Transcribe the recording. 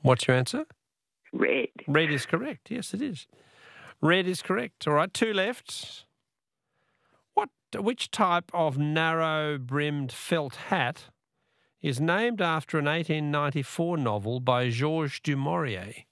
What's your answer? Red. Red is correct. Yes, it is. Red is correct. All right, 2 left. Which type of narrow-brimmed felt hat is named after an 1894 novel by Georges du Maurier?